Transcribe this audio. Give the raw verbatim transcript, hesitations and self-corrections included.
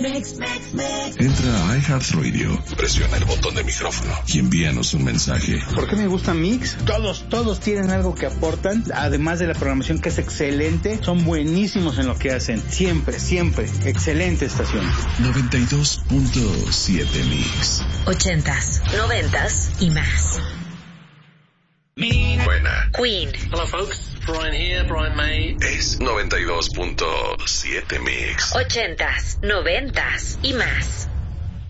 Mix, mix, mix. Entra a iHeartRadio, presiona el botón de micrófono y envíanos un mensaje. ¿Por qué me gusta Mix? Todos, todos tienen algo que aportan, además de la programación que es excelente, son buenísimos en lo que hacen. Siempre, siempre. Excelente estación. noventa y dos punto siete Mix. Ochentas, noventas y más. Buena. Queen. Hello folks, Brian here, Brian May. Es noventa y dos punto siete Mix. Ochentas, noventas y más.